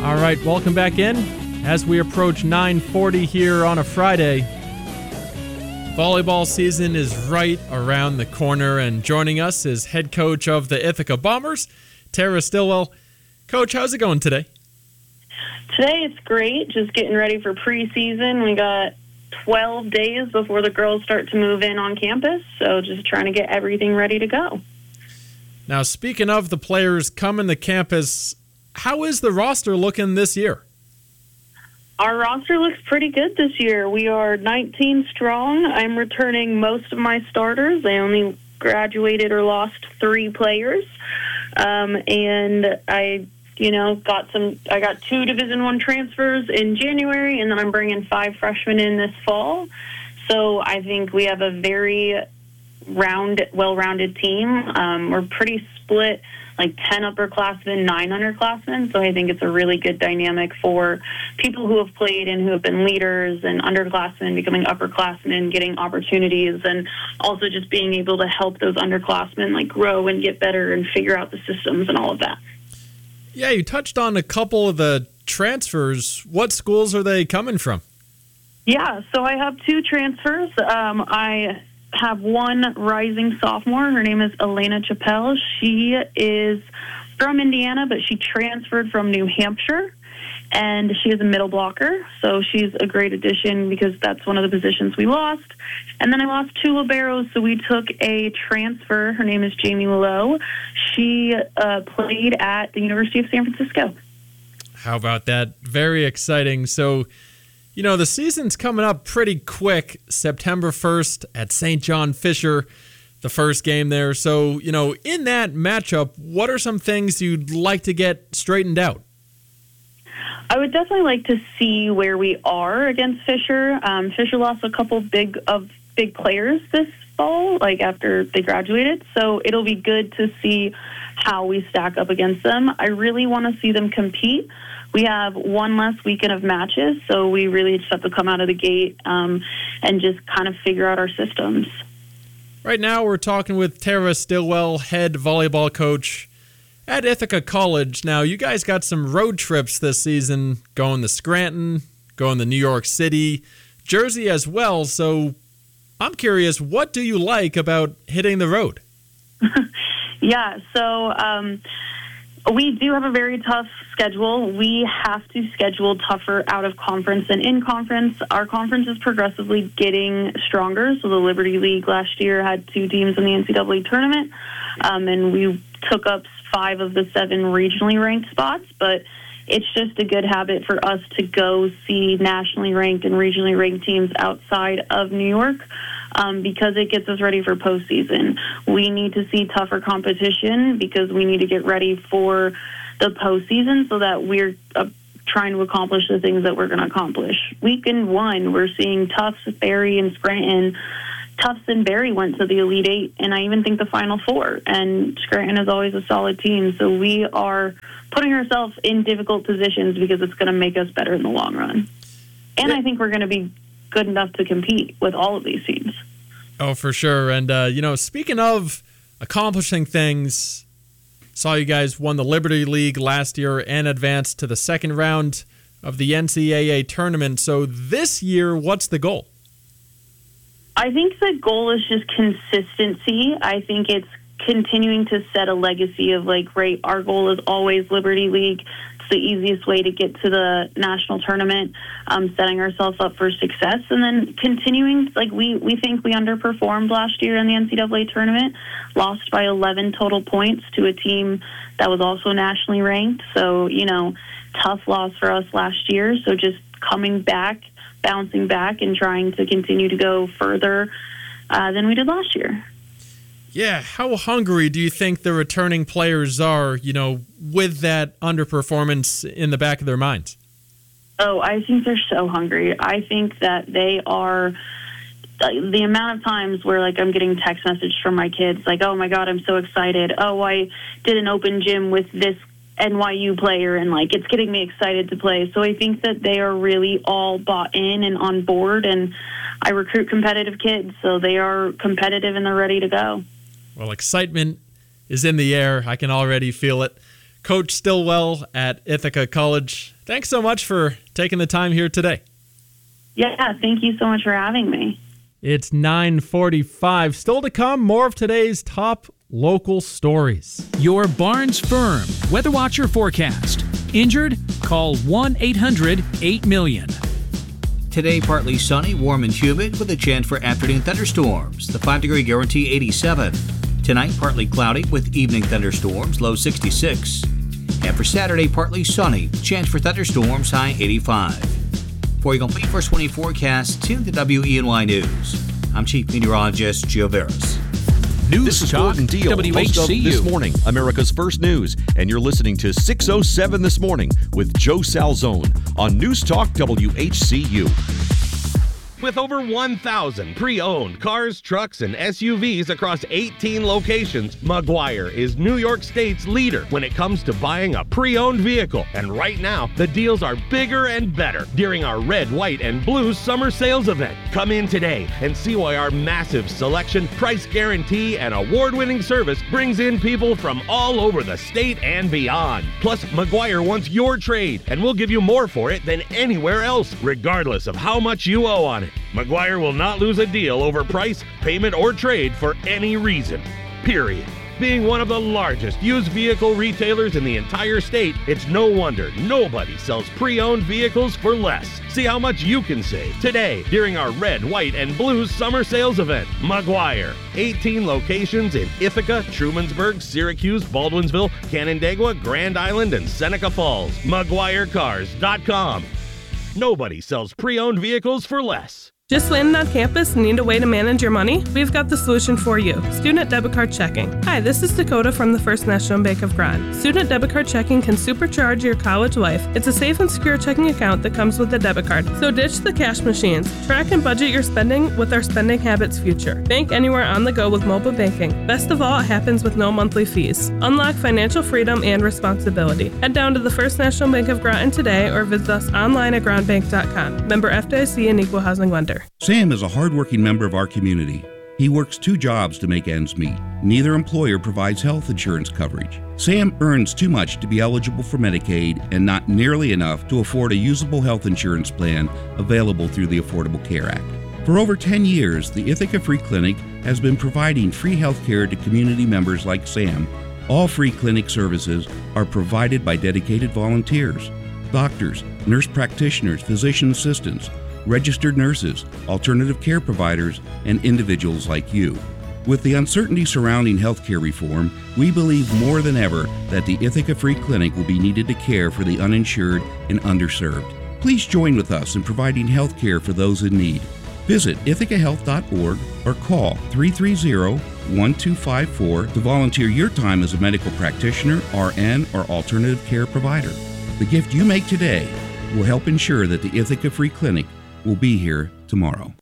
All right, welcome back in as we approach 9:40 here on a Friday. Volleyball season is right around the corner, and joining us is head coach of the Ithaca Bombers, Tara Stillwell. Coach, how's it going today? Today it's great, just getting ready for preseason. We got 12 days before the girls start to move in on campus, so just trying to get everything ready to go. Now, speaking of the players coming to campus, how is the roster looking this year? Our roster looks pretty good this year. We are 19 strong. I'm returning most of my starters. I only graduated or lost 3 players. And I got 2 Division I transfers in January, and then I'm bringing 5 freshmen in this fall. So I think we have a very well-rounded team. We're pretty split, like 10 upperclassmen, 9 underclassmen. So I think it's a really good dynamic for people who have played and who have been leaders, and underclassmen becoming upperclassmen, getting opportunities, and also just being able to help those underclassmen like grow and get better and figure out the systems and all of that. Yeah, you touched on a couple of the transfers. What schools are they coming from? Yeah, so I have 2 transfers. I have one rising sophomore. Her name is Elena Chappelle. She is from Indiana, but she transferred from New Hampshire, and she is a middle blocker. So she's a great addition because that's one of the positions we lost. And then I lost 2 liberos, so we took a transfer. Her name is Jamie Lowe. She played at the University of San Francisco. How about that? Very exciting. So, you know, the season's coming up pretty quick. September 1st at St. John Fisher, the first game there. So, you know, in that matchup, what are some things you'd like to get straightened out? I would definitely like to see where we are against Fisher. Fisher lost a couple big players this fall, like after they graduated. So it'll be good to see how we stack up against them. I really want to see them compete. We have one less weekend of matches, so we really just have to come out of the gate and just kind of figure out our systems. Right now we're talking with Tara Stillwell, head volleyball coach at Ithaca College. Now, you guys got some road trips this season, going to Scranton, going to New York City, Jersey as well. So I'm curious, what do you like about hitting the road? Yeah, so we do have a very tough schedule. We have to schedule tougher out of conference than in conference. Our conference is progressively getting stronger. So the Liberty League last year had 2 teams in the NCAA tournament, and we took up 5 of the 7 regionally ranked spots. But it's just a good habit for us to go see nationally ranked and regionally ranked teams outside of New York. Because it gets us ready for postseason. We need to see tougher competition because we need to get ready for the postseason so that we're trying to accomplish the things that we're going to accomplish. Weekend 1, we're seeing Tufts, Berry, and Scranton. Tufts and Berry went to the Elite 8, and I even think the Final 4. And Scranton is always a solid team. So we are putting ourselves in difficult positions because it's going to make us better in the long run. And I think we're going to be good enough to compete with all of these teams. Oh, for sure. And, speaking of accomplishing things, saw you guys won the Liberty League last year and advanced to the second round of the NCAA tournament. So this year, what's the goal? I think the goal is just consistency. I think it's continuing to set a legacy of, our goal is always Liberty League. The easiest way to get to the national tournament, setting ourselves up for success, and then continuing. We think we underperformed last year in the NCAA tournament, lost by 11 total points to a team that was also nationally ranked. So, tough loss for us last year. So just coming back, bouncing back, and trying to continue to go further than we did last year. Yeah, how hungry do you think the returning players are, with that underperformance in the back of their minds? Oh, I think they're so hungry. I think that they are, the amount of times where, I'm getting text message from my kids, oh, my God, I'm so excited. Oh, I did an open gym with this NYU player, and, it's getting me excited to play. So I think that they are really all bought in and on board, and I recruit competitive kids, so they are competitive and they're ready to go. Well, excitement is in the air. I can already feel it. Coach Stillwell at Ithaca College. Thanks so much for taking the time here today. Yeah, thank you so much for having me. It's 9:45. Still to come, more of today's top local stories. Your Barnes Firm Weather Watcher forecast. Injured? Call 1-800-8-million. Today, partly sunny, warm and humid with a chance for afternoon thunderstorms. The 5-degree guarantee 87. Tonight, partly cloudy with evening thunderstorms, low 66. And for Saturday, partly sunny, chance for thunderstorms, high 85. For your complete first 20 forecast, tune to WENY News. I'm Chief Meteorologist Joe Veras. News this is Talk, Gordon Deal, host of WHCU. This Morning, America's First News, and you're listening to 607 This Morning with Joe Salzone on News Talk WHCU. With over 1,000 pre-owned cars, trucks, and SUVs across 18 locations, Maguire is New York State's leader when it comes to buying a pre-owned vehicle. And right now, the deals are bigger and better during our red, white, and blue summer sales event. Come in today and see why our massive selection, price guarantee, and award-winning service brings in people from all over the state and beyond. Plus, Maguire wants your trade, and we'll give you more for it than anywhere else, regardless of how much you owe on it. Maguire will not lose a deal over price, payment, or trade for any reason. Period. Being one of the largest used vehicle retailers in the entire state, it's no wonder nobody sells pre-owned vehicles for less. See how much you can save today during our red, white, and blue summer sales event. Maguire. 18 locations in Ithaca, Trumansburg, Syracuse, Baldwinsville, Canandaigua, Grand Island, and Seneca Falls. MaguireCars.com. Nobody sells pre-owned vehicles for less. Just landed on campus and need a way to manage your money? We've got the solution for you. Student debit card checking. Hi, this is Dakota from the First National Bank of Grand. Student debit card checking can supercharge your college life. It's a safe and secure checking account that comes with a debit card. So ditch the cash machines. Track and budget your spending with our Spending Habits feature. Bank anywhere on the go with mobile banking. Best of all, it happens with no monthly fees. Unlock financial freedom and responsibility. Head down to the First National Bank of Groton today or visit us online at groundbank.com. Member FDIC and Equal Housing Lender. Sam is a hardworking member of our community. He works 2 jobs to make ends meet. Neither employer provides health insurance coverage. Sam earns too much to be eligible for Medicaid and not nearly enough to afford a usable health insurance plan available through the Affordable Care Act. For over 10 years, the Ithaca Free Clinic has been providing free health care to community members like Sam. All free clinic services are provided by dedicated volunteers, doctors, nurse practitioners, physician assistants, registered nurses, alternative care providers, and individuals like you. With the uncertainty surrounding healthcare reform, we believe more than ever that the Ithaca Free Clinic will be needed to care for the uninsured and underserved. Please join with us in providing health care for those in need. Visit ithacahealth.org or call 330-1254 to volunteer your time as a medical practitioner, RN, or alternative care provider. The gift you make today will help ensure that the Ithaca Free Clinic will be here tomorrow.